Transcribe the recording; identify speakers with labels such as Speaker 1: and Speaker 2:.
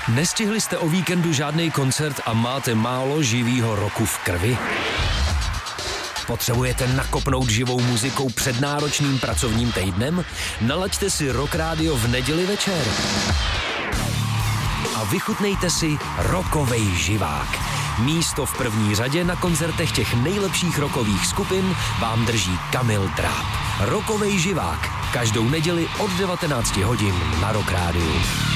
Speaker 1: Nestihli jste o víkendu žádný koncert a máte málo živýho roku v krvi? Potřebujete nakopnout živou muzikou před náročným pracovním týdnem? Nalaďte si Rock Radio v neděli večer. A vychutnejte si rockovej živák. Místo v první řadě na koncertech těch nejlepších rockových skupin vám drží Kamil Dráb. Rockovej živák. Každou neděli od 19 hodin na Rock Rádiu.